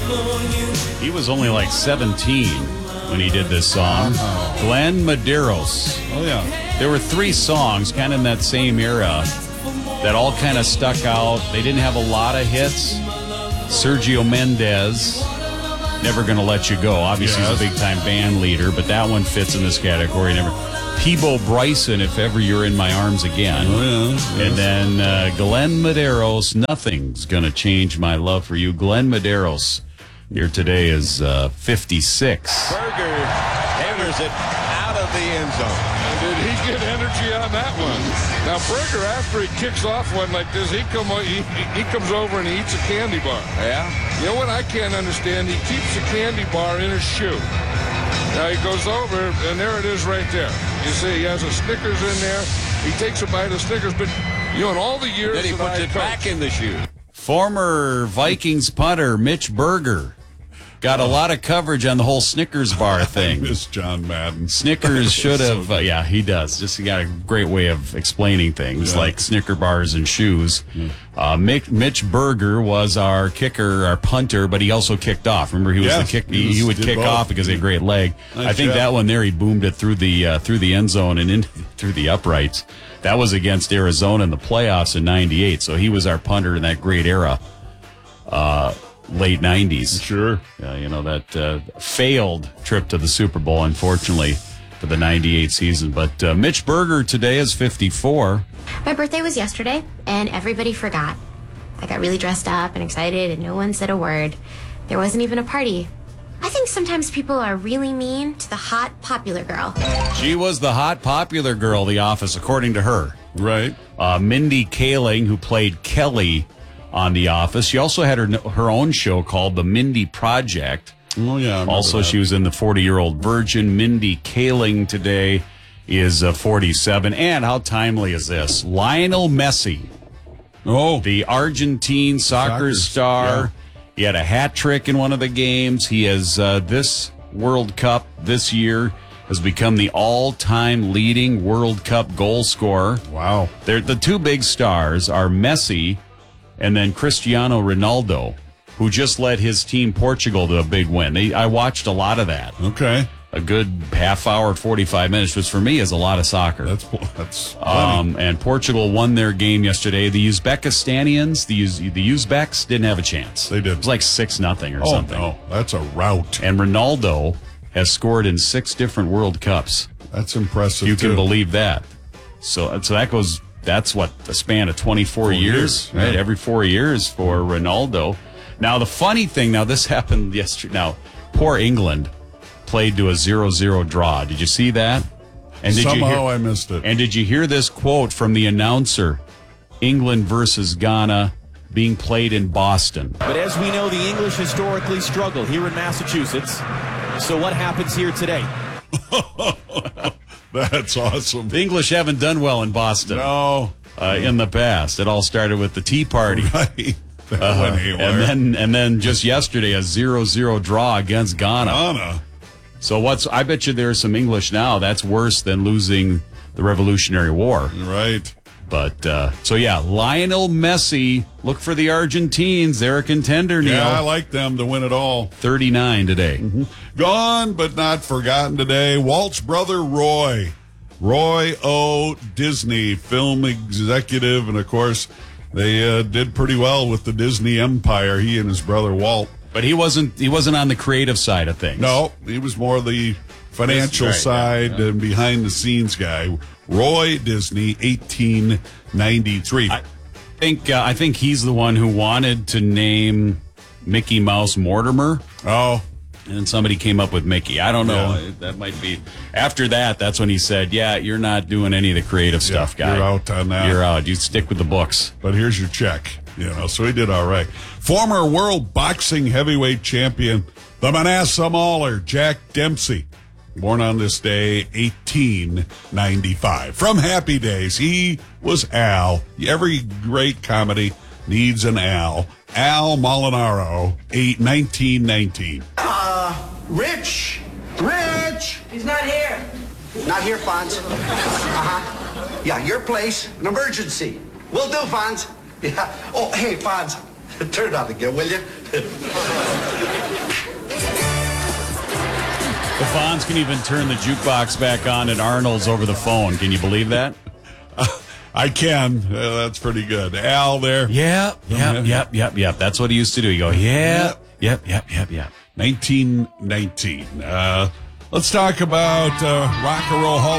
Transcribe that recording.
He was only like 17 when he did this song. Glenn Medeiros. Oh, yeah. There were 3 songs kind of in that same era that all kind of stuck out. They didn't have a lot of hits. Sergio Mendes, Never Gonna Let You Go. Obviously, he's a big-time band leader, but that one fits in this category. Peebo Bryson, If Ever You're in My Arms Again. Oh, yeah. Yes. And then Glenn Medeiros, Nothing's Gonna Change My Love for You. Glenn Medeiros here today is 56. Berger hammers it out of the end zone. Did he get energy on that one? Now, Berger, after he kicks off one like this, he comes over and he eats a candy bar. Yeah? You know what I can't understand? He keeps a candy bar in his shoe. Now he goes over, and there it is right there. You see, he has a Snickers in there. He takes a bite of Snickers, but, you know, in all the years then he puts it back in the shoe. Former Vikings punter Mitch Berger got a lot of coverage on the whole Snickers bar thing. I miss John Madden. Snickers should have, yeah, he does. Just he got a great way of explaining things, like Snicker bars and shoes. Mitch Berger was our kicker, our punter, but he also kicked off. Remember, he was the kick. He would kick off because he had a great leg. Nice I think that one there, he boomed it through the end zone and in through the uprights. That was against Arizona in the playoffs in '98. So he was our punter in that great era. Late 90s. Sure. You know, that failed trip to the Super Bowl, unfortunately, for the 98 season. But Mitch Berger today is 54. My birthday was yesterday, and everybody forgot. I got really dressed up and excited, and no one said a word. There wasn't even a party. I think sometimes people are really mean to the hot, popular girl. She was the hot, popular girl of The Office, according to her. Right. Mindy Kaling, who played Kelly on The Office. She also had her own show called The Mindy Project. Oh, yeah. Also, she was in The 40-Year-Old Virgin. Mindy Kaling today is 47. And how timely is this? Lionel Messi, the Argentine soccer star. Yeah. He had a hat trick in one of the games. He has, this World Cup this year, has become the all-time leading World Cup goal scorer. Wow. The 2 big stars are Messi and then Cristiano Ronaldo, who just led his team Portugal to a big win. I watched a lot of that. Okay. A good half hour, 45 minutes, which for me is a lot of soccer. That's and Portugal won their game yesterday. The Uzbekistanians, the Uzbeks didn't have a chance. They did. It was like 6-0 or something. Oh, no. That's a rout. And Ronaldo has scored in 6 different World Cups. That's impressive, You can believe that. So that goes... That's what, the span of 24 years, right? Yeah. Every 4 years for Ronaldo. Now, the funny thing, this happened yesterday. Now, poor England played to a 0-0 draw. Did you see that? And Somehow I missed it. And did you hear this quote from the announcer? England versus Ghana being played in Boston. But as we know, the English historically struggle here in Massachusetts. So what happens here today? That's awesome. The English haven't done well in Boston. No. In the past. It all started with the Tea Party. Right. That went haywire. And then just yesterday, a 0-0 draw against Ghana. So I bet you there's some English now. That's worse than losing the Revolutionary War. Right. But, Lionel Messi, look for the Argentines. They're a contender now. Yeah, I like them to win it all. 39 today. Mm-hmm. Gone but not forgotten today, Walt's brother Roy. Roy O. Disney, film executive, and of course, they did pretty well with the Disney empire, he and his brother Walt. But he wasn't on the creative side of things. No, he was more the financial side and behind-the-scenes guy. Roy Disney, 1893. I think he's the one who wanted to name Mickey Mouse Mortimer. Oh. And somebody came up with Mickey. I don't know. Yeah. That might be. After that's when he said, you're not doing any of the creative stuff, guy. You're out on that. You're out. You stick with the books. But here's your check. So he did all right. Former world boxing heavyweight champion, the Manasseh Mauler, Jack Dempsey. Born on this day, 1895. From Happy Days, he was Al. Every great comedy needs an Al. Al Molinaro, 1919. Rich! He's not here. Not here, Fonz. Yeah, your place, an emergency. Will do, Fonz. Yeah. Oh, hey, Fonz, turn it on again, will you? The Fonz can even turn the jukebox back on at Arnold's over the phone. Can you believe that? I can. That's pretty good. Al there. Yep. That's what he used to do. You go, yep. 1919. Let's talk about Rock and Roll Hall